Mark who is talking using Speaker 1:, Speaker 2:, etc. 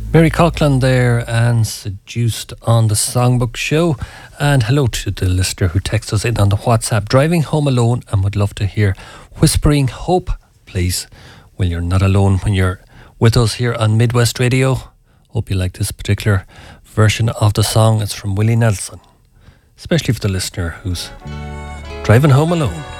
Speaker 1: Mary Coughlin there and Seduced on the Songbook Show. And hello to the listener who texts us in on the WhatsApp. Driving home alone and would love to hear Whispering Hope, please. Well, you're not alone when you're with us here on Midwest Radio. Hope you like this particular version of the song. It's from Willie Nelson, especially for the listener who's driving home alone.